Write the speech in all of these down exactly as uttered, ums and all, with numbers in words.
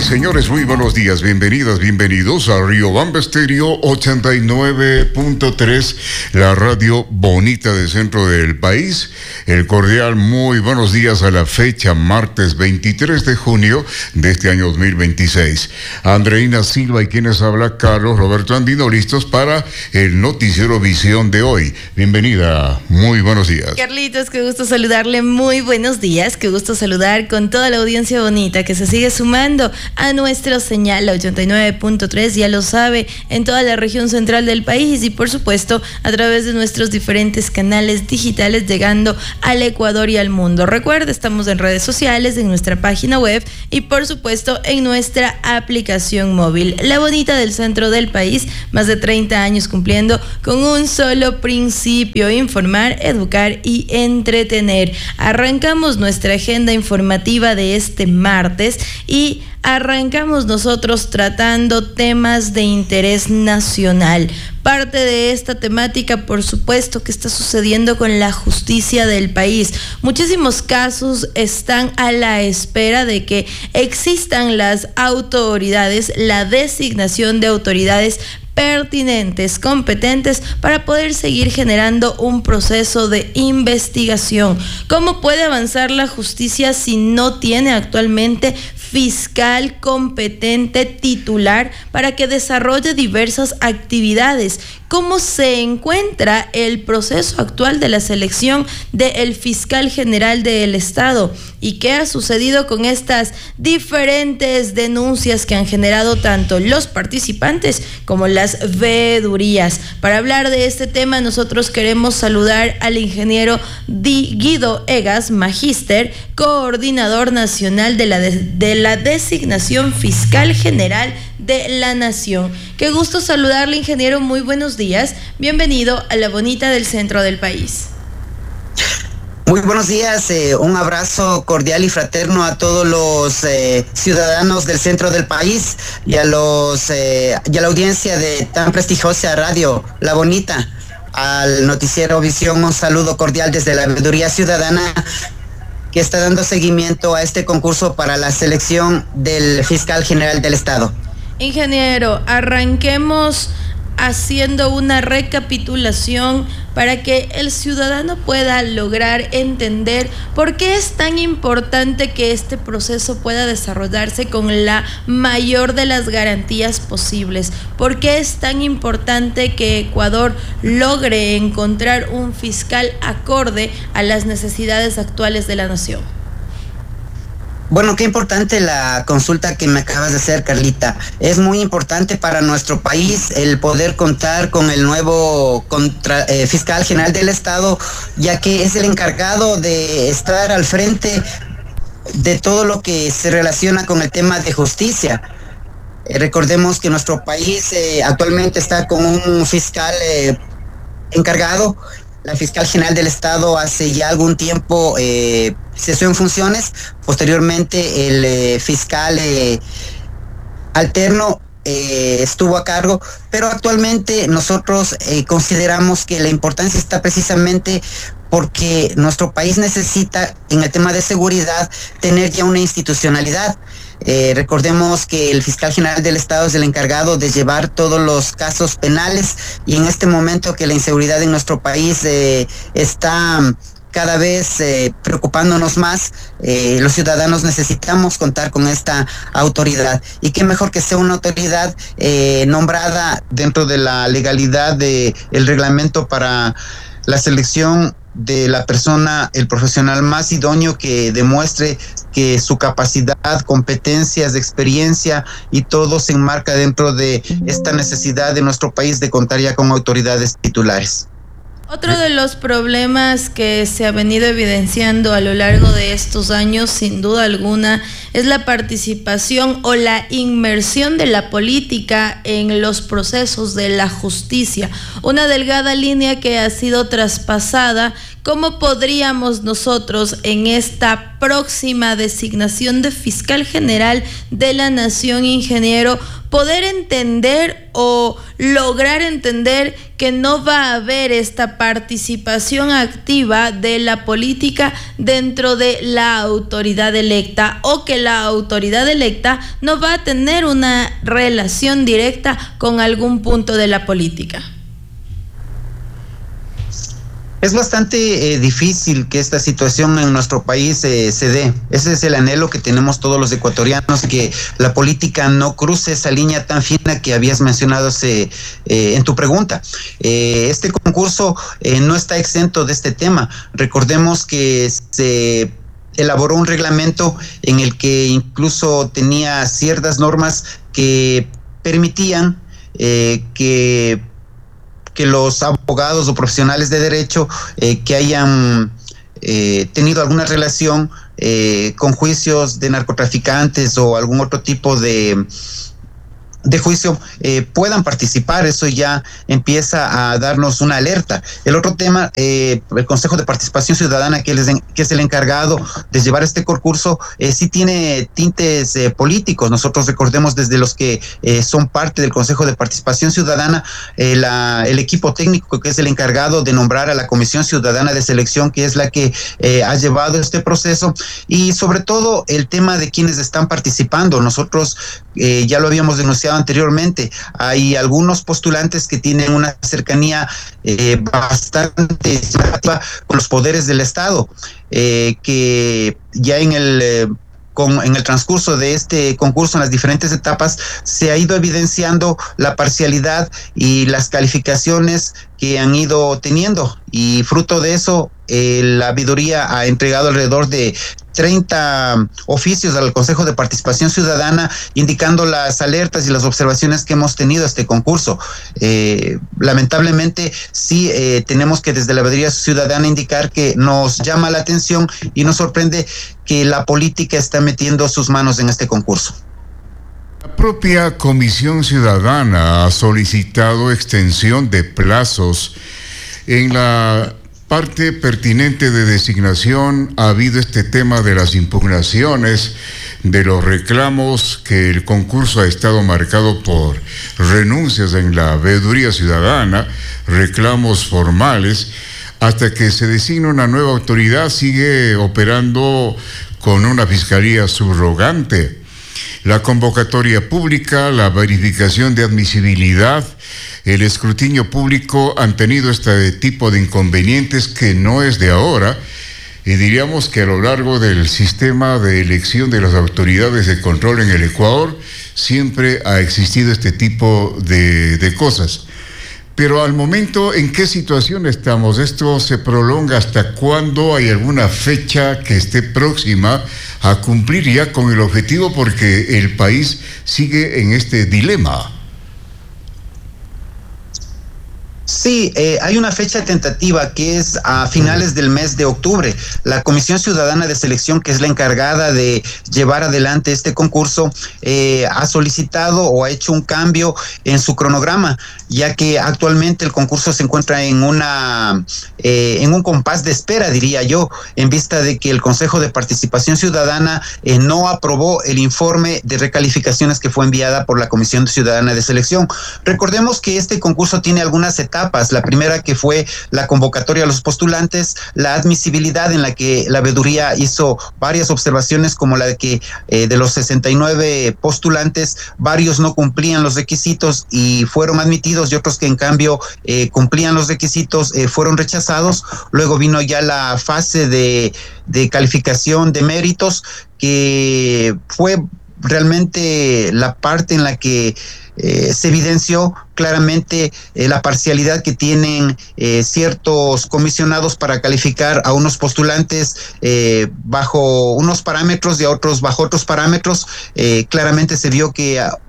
señores, muy buenos días, bienvenidas, bienvenidos a Riobamba Estéreo ochenta y nueve punto tres, la radio bonita del centro del país. El cordial muy buenos días a la fecha, martes veintitrés de junio de este año dos mil veintiséis. Andreina Silva y quienes habla Carlos Roberto Andino, listos para el noticiero Visión de hoy. Bienvenida, muy buenos días. Carlitos, qué gusto saludarle, muy buenos días, qué gusto saludar con toda la audiencia bonita que se sigue sumando a nuestra señal ochenta y nueve punto tres, ya lo sabe, en toda la región central del país y por supuesto a través de nuestros diferentes canales digitales llegando al Ecuador y al mundo. Recuerda, estamos en redes sociales, en nuestra página web y por supuesto en nuestra aplicación móvil. La bonita del centro del país, más de treinta años cumpliendo con un solo principio: informar, educar y entretener. Arrancamos nuestra agenda informativa de este martes y arrancamos nosotros tratando temas de interés nacional. Parte de esta temática, por supuesto, que está sucediendo con la justicia del país. Muchísimos casos están a la espera de que existan las autoridades, la designación de autoridades pertinentes, competentes para poder seguir generando un proceso de investigación. ¿Cómo puede avanzar la justicia si no tiene actualmente fiscal competente titular para que desarrolle diversas actividades? ¿Cómo se encuentra el proceso actual de la selección del fiscal general del Estado? ¿Y qué ha sucedido con estas diferentes denuncias que han generado tanto los participantes como las veedurías? Para hablar de este tema, nosotros queremos saludar al ingeniero Guido Egas, magíster, coordinador nacional de la, de, de la designación fiscal general de la Nación. Qué gusto saludarle, ingeniero, muy buenos días. Bienvenido a la bonita del centro del país. Muy buenos días, eh, un abrazo cordial y fraterno a todos los eh, ciudadanos del centro del país y a los eh, y a la audiencia de tan prestigiosa radio, La Bonita. Al noticiero Visión, un saludo cordial desde la Veeduría Ciudadana, que está dando seguimiento a este concurso para la selección del fiscal general del Estado. Ingeniero, arranquemos haciendo una recapitulación para que el ciudadano pueda lograr entender por qué es tan importante que este proceso pueda desarrollarse con la mayor de las garantías posibles. ¿Por qué es tan importante que Ecuador logre encontrar un fiscal acorde a las necesidades actuales de la nación? Bueno, qué importante la consulta que me acabas de hacer, Carlita. Es muy importante para nuestro país el poder contar con el nuevo contra, eh, fiscal general del Estado, ya que es el encargado de estar al frente de todo lo que se relaciona con el tema de justicia. Eh, recordemos que nuestro país eh, actualmente está con un fiscal eh, encargado. La fiscal general del Estado hace ya algún tiempo eh, cesó en funciones. Posteriormente el eh, fiscal eh, alterno eh, estuvo a cargo, pero actualmente nosotros eh, consideramos que la importancia está precisamente porque nuestro país necesita, en el tema de seguridad, tener ya una institucionalidad. Eh, recordemos que el fiscal general del Estado es el encargado de llevar todos los casos penales y en este momento que la inseguridad en nuestro país eh, está cada vez eh, preocupándonos más, eh, los ciudadanos necesitamos contar con esta autoridad. Y qué mejor que sea una autoridad eh, nombrada dentro de la legalidad del reglamento para la selección de la persona, el profesional más idóneo que demuestre que su capacidad, competencias, experiencia y todo se enmarca dentro de esta necesidad de nuestro país de contar ya con autoridades titulares. Otro de los problemas que se ha venido evidenciando a lo largo de estos años, sin duda alguna, es la participación o la inmersión de la política en los procesos de la justicia. Una delgada línea que ha sido traspasada ¿cómo podríamos nosotros en esta próxima designación de fiscal general de la Nación, ingeniero, poder entender o lograr entender que no va a haber esta participación activa de la política dentro de la autoridad electa, o que la autoridad electa no va a tener una relación directa con algún punto de la política? Es bastante eh, difícil que esta situación en nuestro país eh, se dé. Ese es el anhelo que tenemos todos los ecuatorianos, que la política no cruce esa línea tan fina que habías mencionado eh, en tu pregunta. Eh, este concurso eh, no está exento de este tema. Recordemos que se elaboró un reglamento en el que incluso tenía ciertas normas que permitían eh, que que los abogados o profesionales de derecho eh, que hayan eh, tenido alguna relación eh, con juicios de narcotraficantes o algún otro tipo de, de juicio eh, puedan participar. Eso ya empieza a darnos una alerta. El otro tema, eh, el Consejo de Participación Ciudadana, que es, que es el encargado de llevar este concurso, eh, sí tiene tintes eh, políticos. Nosotros recordemos, desde los que eh, son parte del Consejo de Participación Ciudadana, eh, la, el equipo técnico, que es el encargado de nombrar a la Comisión Ciudadana de Selección, que es la que eh, ha llevado este proceso, y sobre todo el tema de quienes están participando. Nosotros eh, ya lo habíamos denunciado anteriormente. Hay algunos postulantes que tienen una cercanía eh, bastante significativa con los poderes del Estado, eh, que ya en el eh, con, en el transcurso de este concurso, en las diferentes etapas, se ha ido evidenciando la parcialidad y las calificaciones que han ido teniendo, y fruto de eso eh, la Veeduría ha entregado alrededor de treinta oficios al Consejo de Participación Ciudadana, indicando las alertas y las observaciones que hemos tenido a este concurso. Eh, lamentablemente sí eh, tenemos que desde la Veeduría Ciudadana indicar que nos llama la atención y nos sorprende que la política está metiendo sus manos en este concurso. La propia Comisión Ciudadana ha solicitado extensión de plazos. En la parte pertinente de designación ha habido este tema de las impugnaciones, de los reclamos, que el concurso ha estado marcado por renuncias en la Veeduría Ciudadana, reclamos formales. Hasta que se designe una nueva autoridad, sigue operando con una fiscalía subrogante. La convocatoria pública, la verificación de admisibilidad, el escrutinio público han tenido este tipo de inconvenientes que no es de ahora, y diríamos que a lo largo del sistema de elección de las autoridades de control en el Ecuador siempre ha existido este tipo de, de cosas. Pero al momento, ¿en qué situación estamos? ¿Esto se prolonga hasta cuándo? ¿Hay alguna fecha que esté próxima a cumplir ya con el objetivo? Porque el país sigue en este dilema. Sí, eh, hay una fecha tentativa que es a finales del mes de octubre. La Comisión Ciudadana de Selección, que es la encargada de llevar adelante este concurso, eh, ha solicitado o ha hecho un cambio en su cronograma, ya que actualmente el concurso se encuentra en una eh, en un compás de espera, diría yo, en vista de que el Consejo de Participación Ciudadana eh, no aprobó el informe de recalificaciones que fue enviada por la Comisión Ciudadana de Selección. Recordemos que este concurso tiene algunas etapas. La primera, que fue la convocatoria a los postulantes, la admisibilidad, en la que la Veeduría hizo varias observaciones, como la de que eh, de los sesenta y nueve postulantes, varios no cumplían los requisitos y fueron admitidos, y otros que en cambio eh, cumplían los requisitos eh, fueron rechazados. Luego vino ya la fase de, de calificación de méritos, que fue realmente la parte en la que eh, se evidenció claramente eh, la parcialidad que tienen eh, ciertos comisionados para calificar a unos postulantes eh, bajo unos parámetros y a otros bajo otros parámetros. Eh, claramente se vio que a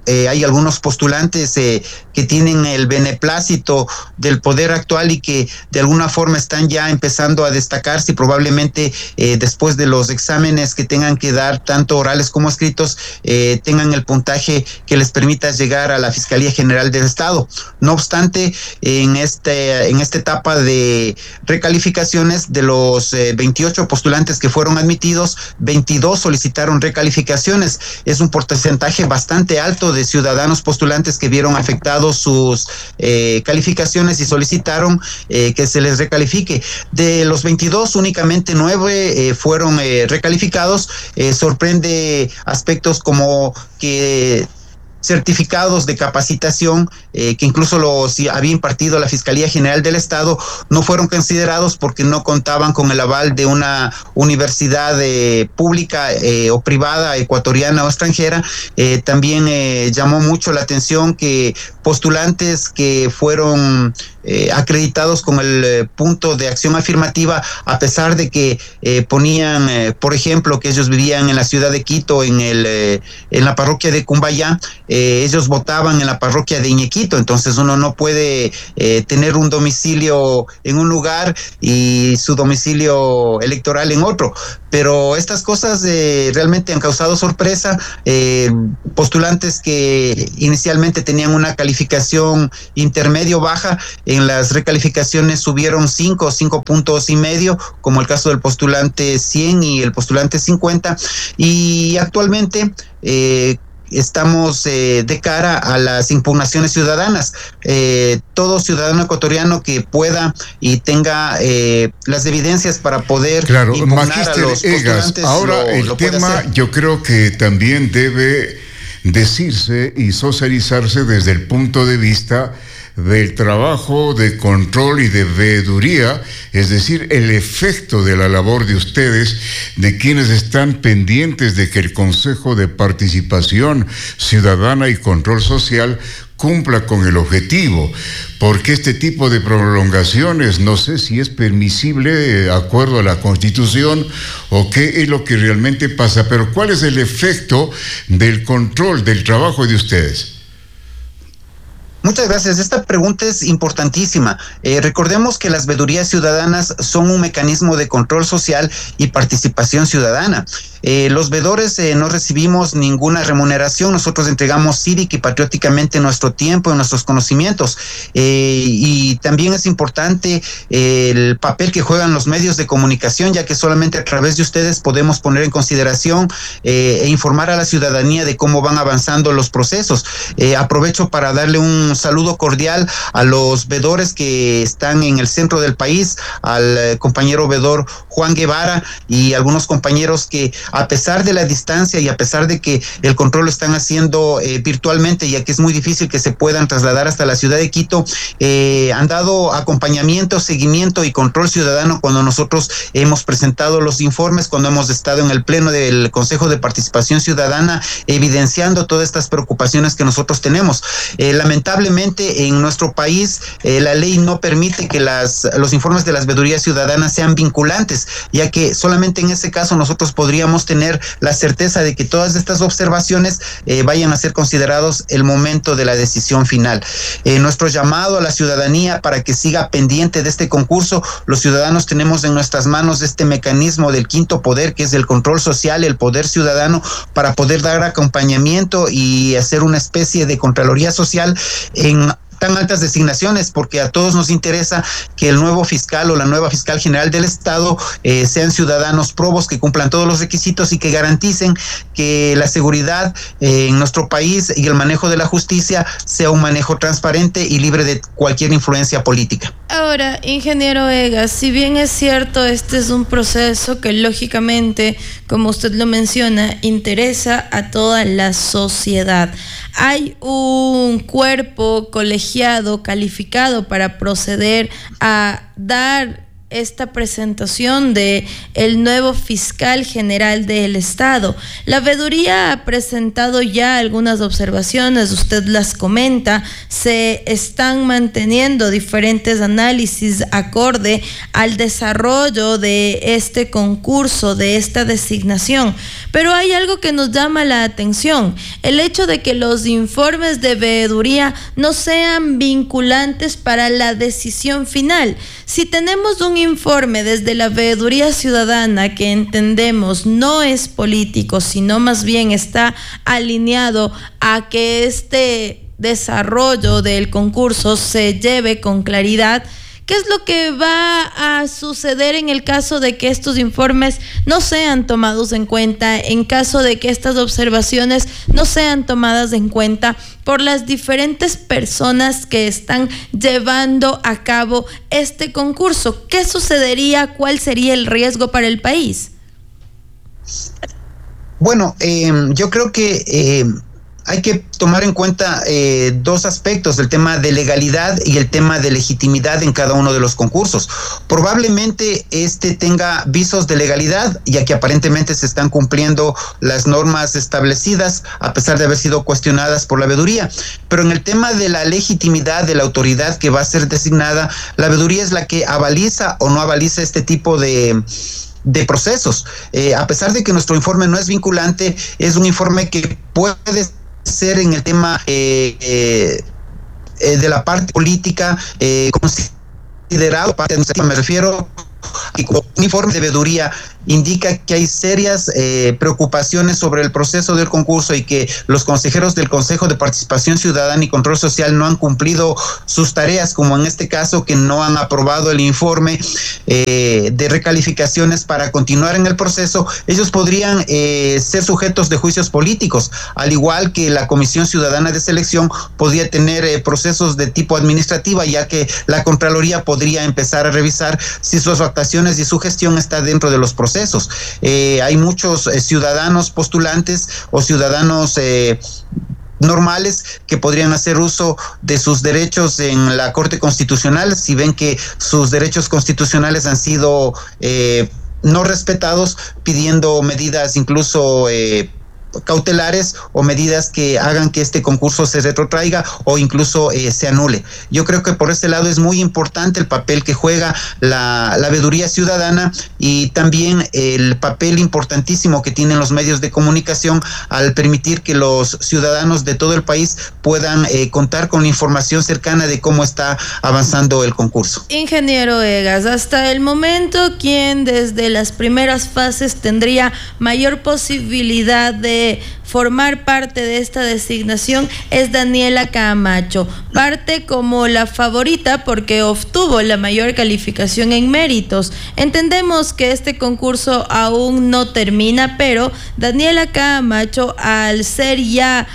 eh, hay algunos postulantes eh, que tienen el beneplácito del poder actual y que de alguna forma están ya empezando a destacarse y probablemente eh, después de los exámenes que tengan que dar, tanto orales como escritos, eh, tengan el puntaje que les permita llegar a la Fiscalía General del Estado. No obstante, en, este, en esta etapa de recalificaciones, de los eh, veintiocho postulantes que fueron admitidos, veintidós solicitaron recalificaciones. Es un porcentaje bastante alto de ciudadanos postulantes que vieron afectados sus eh, calificaciones y solicitaron eh, que se les recalifique. De los veintidós, únicamente nueve eh, fueron eh, recalificados. Eh, sorprende aspectos como que certificados de capacitación eh, que incluso los había impartido la Fiscalía General del Estado no fueron considerados porque no contaban con el aval de una universidad eh, pública eh, o privada, ecuatoriana o extranjera. Eh, también eh, llamó mucho la atención que postulantes que fueron eh, acreditados con el eh, punto de acción afirmativa, a pesar de que eh, ponían, eh, por ejemplo, que ellos vivían en la ciudad de Quito, en el eh, en la parroquia de Cumbayá, eh, ellos votaban en la parroquia de Iñequito. Entonces uno no puede eh, tener un domicilio en un lugar y su domicilio electoral en otro. Pero estas cosas eh, realmente han causado sorpresa. Eh, postulantes que inicialmente tenían una calificación intermedio baja, en las recalificaciones subieron cinco, cinco puntos y medio, como el caso del postulante cien y el postulante cincuenta, y actualmente eh, estamos eh, de cara a las impugnaciones ciudadanas. Eh, todo ciudadano ecuatoriano que pueda y tenga eh, las evidencias para poder claro, impugnar Magíster a los Egas, postulantes. ahora lo, el lo tema yo creo que también debe decirse y socializarse desde el punto de vista del trabajo de control y de veeduría, es decir, el efecto de la labor de ustedes, de quienes están pendientes de que el Consejo de Participación Ciudadana y Control Social cumpla con el objetivo, porque este tipo de prolongaciones no sé si es permisible de acuerdo a la Constitución o qué es lo que realmente pasa, pero ¿cuál es el efecto del control del trabajo de ustedes? Muchas gracias. Esta pregunta es importantísima. Eh, recordemos que las veedurías ciudadanas son un mecanismo de control social y participación ciudadana. Eh, los veedores eh, no recibimos ninguna remuneración. Nosotros entregamos cívica y patrióticamente nuestro tiempo y nuestros conocimientos. Eh, y también es importante eh, el papel que juegan los medios de comunicación, ya que solamente a través de ustedes podemos poner en consideración eh, e informar a la ciudadanía de cómo van avanzando los procesos. Eh, aprovecho para darle un saludo cordial a los veedores que están en el centro del país, al eh, compañero veedor Juan Guevara y algunos compañeros que, a pesar de la distancia y a pesar de que el control lo están haciendo eh, virtualmente, ya que es muy difícil que se puedan trasladar hasta la ciudad de Quito, eh, han dado acompañamiento, seguimiento y control ciudadano cuando nosotros hemos presentado los informes, cuando hemos estado en el pleno del Consejo de Participación Ciudadana evidenciando todas estas preocupaciones que nosotros tenemos. Eh, lamentablemente en nuestro país eh, la ley no permite que las, los informes de las veedurías ciudadanas sean vinculantes, ya que solamente en ese caso nosotros podríamos tener la certeza de que todas estas observaciones eh, vayan a ser considerados el momento de la decisión final. Eh, nuestro llamado a la ciudadanía para que siga pendiente de este concurso. Los ciudadanos tenemos en nuestras manos este mecanismo del quinto poder, que es el control social, el poder ciudadano, para poder dar acompañamiento y hacer una especie de contraloría social en tan altas designaciones, porque a todos nos interesa que el nuevo fiscal o la nueva fiscal general del Estado eh, sean ciudadanos probos, que cumplan todos los requisitos y que garanticen que la seguridad eh, en nuestro país y el manejo de la justicia sea un manejo transparente y libre de cualquier influencia política. Ahora, ingeniero Egas, si bien es cierto, este es un proceso que lógicamente, como usted lo menciona, interesa a toda la sociedad. ¿Hay un cuerpo colegiado, calificado para proceder a dar esta presentación de el nuevo fiscal general del Estado. La veeduría ha presentado ya algunas observaciones, usted las comenta, se están manteniendo diferentes análisis acorde al desarrollo de este concurso, de esta designación, pero hay algo que nos llama la atención, el hecho de que los informes de veeduría no sean vinculantes para la decisión final. Si tenemos un informe desde la veeduría ciudadana que entendemos no es político, sino más bien está alineado a que este desarrollo del concurso se lleve con claridad, ¿qué es lo que va a suceder en el caso de que estos informes no sean tomados en cuenta, en caso de que estas observaciones no sean tomadas en cuenta por las diferentes personas que están llevando a cabo este concurso? ¿Qué sucedería? ¿Cuál sería el riesgo para el país? Bueno, eh, yo creo que eh, hay que tomar en cuenta eh, dos aspectos, el tema de legalidad y el tema de legitimidad en cada uno de los concursos. Probablemente este tenga visos de legalidad, ya que aparentemente se están cumpliendo las normas establecidas, a pesar de haber sido cuestionadas por la veeduría. Pero en el tema de la legitimidad de la autoridad que va a ser designada, la veeduría es la que avaliza o no avaliza este tipo de... de procesos. Eh, a pesar de que nuestro informe no es vinculante, es un informe que puede ser en el tema eh, eh, eh, de la parte política eh, considerado parte administrativa. Me refiero a que un informe de veeduría indica que hay serias eh, preocupaciones sobre el proceso del concurso y que los consejeros del Consejo de Participación Ciudadana y Control Social no han cumplido sus tareas, como en este caso que no han aprobado el informe eh, de recalificaciones para continuar en el proceso. Ellos podrían eh, ser sujetos de juicios políticos, al igual que la Comisión Ciudadana de Selección podría tener eh, procesos de tipo administrativa, ya que la Contraloría podría empezar a revisar si sus actuaciones y su gestión está dentro de los procesos. Eh, hay muchos eh, ciudadanos postulantes o ciudadanos eh, normales que podrían hacer uso de sus derechos en la Corte Constitucional si ven que sus derechos constitucionales han sido eh, no respetados, pidiendo medidas incluso eh, cautelares o medidas que hagan que este concurso se retrotraiga o incluso eh, se anule. Yo creo que por este lado es muy importante el papel que juega la, la veeduría ciudadana y también el papel importantísimo que tienen los medios de comunicación al permitir que los ciudadanos de todo el país puedan eh, contar con la información cercana de cómo está avanzando el concurso. Ingeniero Egas, hasta el momento, ¿quién desde las primeras fases tendría mayor posibilidad de formar parte de esta designación? Es Daniela Camacho, parte como la favorita porque obtuvo la mayor calificación en méritos. Entendemos que este concurso aún no termina, pero Daniela Camacho, al ser ya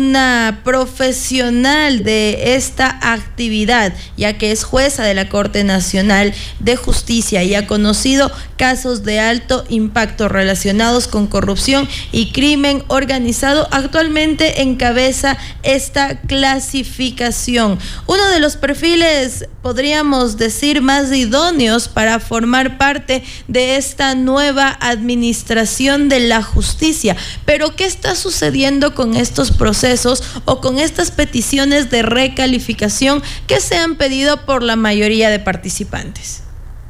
una profesional de esta actividad, ya que es jueza de la Corte Nacional de Justicia y ha conocido casos de alto impacto relacionados con corrupción y crimen organizado, actualmente encabeza esta clasificación. Uno de los perfiles, podríamos decir, más idóneos para formar parte de esta nueva administración de la justicia. Pero ¿qué está sucediendo con estos procesos? procesos o con estas peticiones de recalificación que se han pedido por la mayoría de participantes?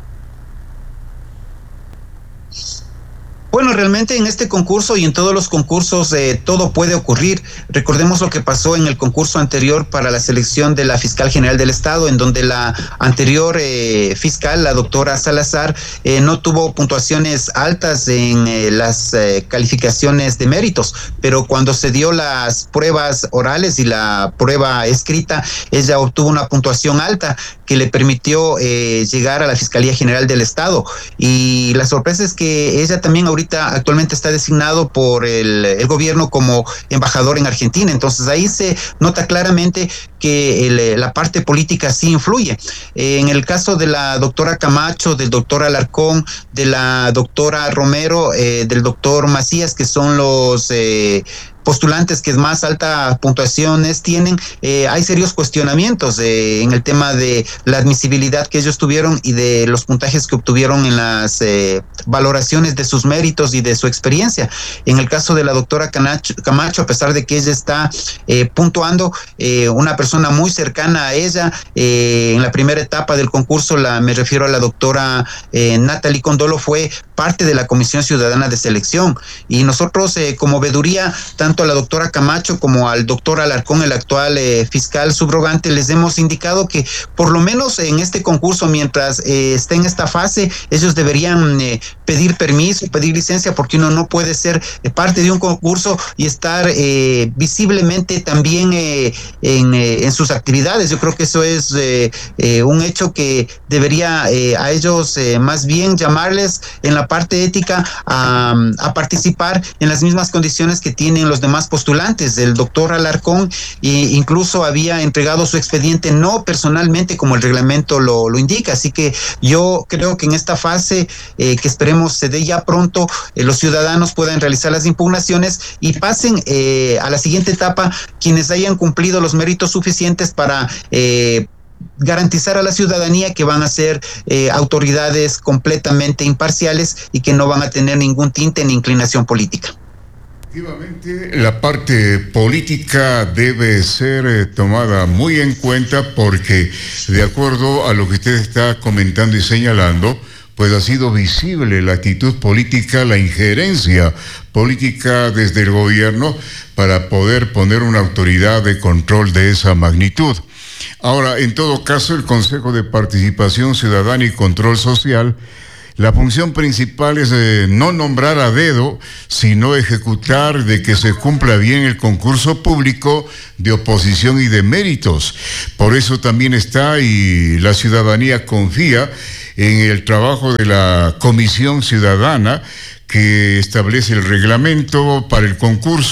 Bueno, realmente en este concurso y en todos los concursos eh, todo puede ocurrir. Recordemos lo que pasó en el concurso anterior para la selección de la fiscal general del Estado, en donde la anterior eh, fiscal, la doctora Salazar, eh, no tuvo puntuaciones altas en eh, las eh, calificaciones de méritos, pero cuando se dio las pruebas orales y la prueba escrita, ella obtuvo una puntuación alta que le permitió eh, llegar a la Fiscalía General del Estado. Y la sorpresa es que ella también ahorita actualmente está designado por el, el gobierno como embajador en Argentina. Entonces ahí se nota claramente que el, la parte política sí influye. Eh, en el caso de la doctora Camacho, del doctor Alarcón, de la doctora Romero, eh, del doctor Macías, que son los eh, postulantes que más alta puntuaciones tienen, eh, hay serios cuestionamientos eh, en el tema de la admisibilidad que ellos tuvieron y de los puntajes que obtuvieron en las eh, valoraciones de sus méritos y de su experiencia. En el caso de la doctora Camacho, Camacho a pesar de que ella está eh, puntuando, eh, una persona muy cercana a ella, eh, en la primera etapa del concurso, la, me refiero a la doctora eh, Natalie Condolo, fue parte de la Comisión Ciudadana de Selección, y nosotros eh, como veeduría, tanto a la doctora Camacho como al doctor Alarcón, el actual eh, fiscal subrogante, les hemos indicado que por lo menos en este concurso, mientras eh, esté en esta fase, ellos deberían eh, pedir permiso, pedir licencia, porque uno no puede ser eh, parte de un concurso y estar eh, visiblemente también eh, en, eh, en sus actividades. Yo creo que eso es eh, eh, un hecho que debería eh, a ellos eh, más bien llamarles en la parte ética a, a participar en las mismas condiciones que tienen los demás postulantes. El doctor Alarcón e incluso había entregado su expediente no personalmente como el reglamento lo, lo indica, así que yo creo que en esta fase eh, que esperemos se dé ya pronto, eh, los ciudadanos puedan realizar las impugnaciones y pasen eh, a la siguiente etapa quienes hayan cumplido los méritos suficientes para eh, garantizar a la ciudadanía que van a ser eh, autoridades completamente imparciales y que no van a tener ningún tinte ni inclinación política. Efectivamente, la parte política debe ser eh, tomada muy en cuenta, porque de acuerdo a lo que usted está comentando y señalando, pues ha sido visible la actitud política, la injerencia política desde el gobierno para poder poner una autoridad de control de esa magnitud. Ahora, en todo caso, el Consejo de Participación Ciudadana y Control Social, la función principal es eh, no nombrar a dedo, sino ejecutar de que se cumpla bien el concurso público de oposición y de méritos. Por eso también está, y la ciudadanía confía en el trabajo de la Comisión Ciudadana, que establece el reglamento para el concurso.